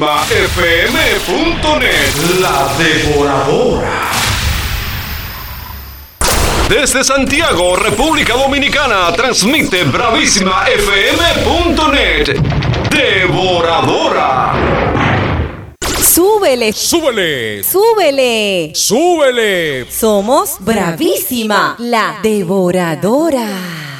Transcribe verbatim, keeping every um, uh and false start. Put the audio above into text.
F M punto net, la devoradora. Desde Santiago, República Dominicana, transmite Bravísima F M punto net, devoradora. Súbele, súbele, súbele, súbele. Somos Bravísima, la devoradora.